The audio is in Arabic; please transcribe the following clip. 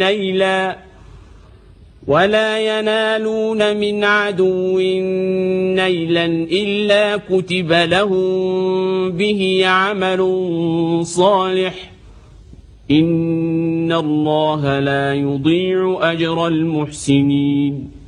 من عدو نيلا إلا كتب لهم به عمل صالح إن الله لا يضيع أجر المحسنين.